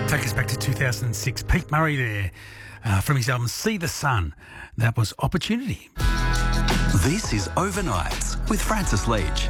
Take us back to 2006. Pete Murray there from his album See the Sun. That was Opportunity. This is Overnights with Francis Leach.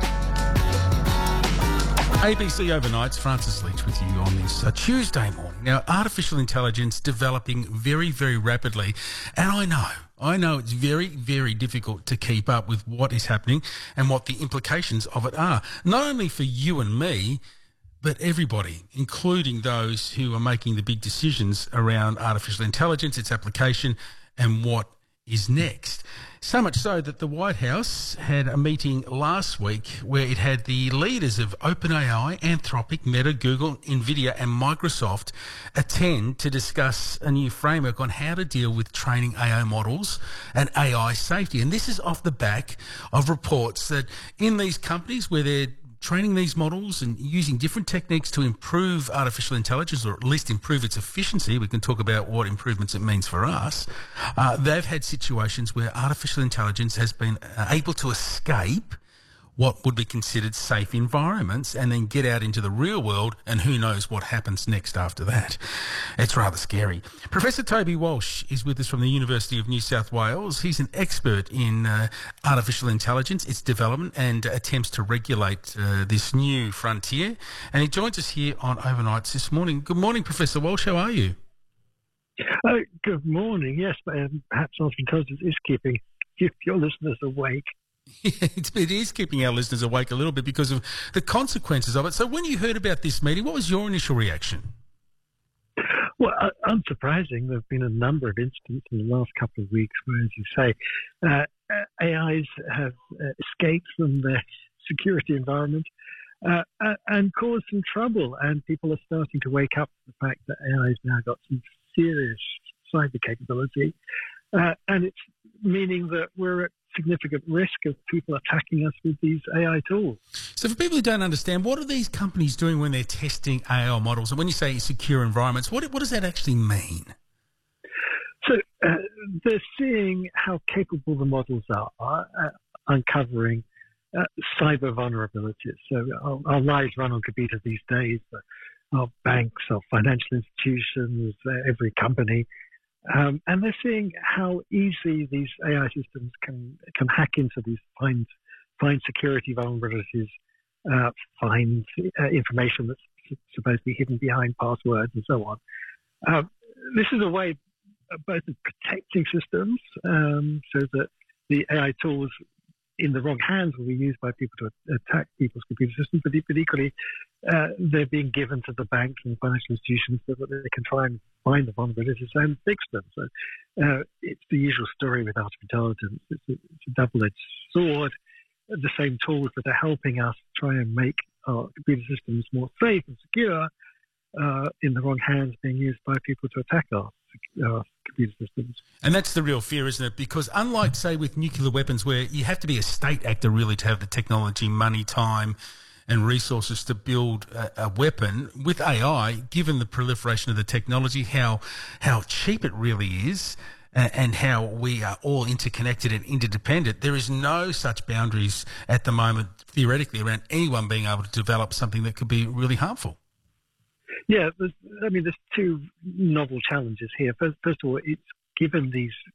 ABC Overnights, Francis Leach with you on this Tuesday morning. Now, artificial intelligence developing very, very rapidly. And I know it's very, very difficult to keep up with what is happening and what the implications of it are. Not only for you and me, but everybody, including those who are making the big decisions around artificial intelligence, its application, and what is next. So much so that the White House had a meeting last week where it had the leaders of OpenAI, Anthropic, Meta, Google, Nvidia and Microsoft attend to discuss a new framework on how to deal with training AI models and AI safety. And this is off the back of reports that in these companies where they're training these models and using different techniques to improve artificial intelligence, or at least improve its efficiency. We can talk about what improvements it means for us. They've had situations where artificial intelligence has been able to escape what would be considered safe environments and then get out into the real world, and who knows what happens next after that. It's rather scary. Professor Toby Walsh is with us from the University of New South Wales. He's an expert in artificial intelligence, its development and attempts to regulate this new frontier. And he joins us here on Overnights this morning. Good morning, Professor Walsh. How are you? Good morning. Yes, perhaps artificial intelligence is keeping your listeners awake. It is keeping our listeners awake a little bit because of the consequences of it. So when you heard about this meeting, what was your initial reaction? Well, unsurprising, there have been a number of instances in the last couple of weeks where, as you say, AIs have escaped from their security environment and caused some trouble. And people are starting to wake up to the fact that AI's now got some serious cyber capability. And it's meaning that we're at significant risk of people attacking us with these AI tools. So for people who don't understand, what are these companies doing when they're testing AI models? And when you say secure environments, what does that actually mean? So they're seeing how capable the models are, uncovering cyber vulnerabilities. So our lives run on computers these days. Our banks, our financial institutions, every company. And they're seeing how easy these AI systems can hack into these, find security vulnerabilities, find information that's supposed to be hidden behind passwords and so on. This is a way both of protecting systems so that the AI tools in the wrong hands will be used by people to attack people's computer systems, but equally they're being given to the banks and financial institutions so that they can try and find the vulnerabilities and fix them. So it's the usual story with artificial intelligence. It's a double-edged sword. The same tools that are helping us try and make our computer systems more safe and secure in the wrong hands being used by people to attack our computer systems. And that's the real fear, isn't it? Because unlike, say, with nuclear weapons, where you have to be a state actor really to have the technology, money, time and resources to build a weapon, with AI, given the proliferation of the technology, how cheap it really is, and how we are all interconnected and interdependent, there is no such boundaries at the moment, theoretically, around anyone being able to develop something that could be really harmful. Yeah, there's two novel challenges here. First of all, it's given these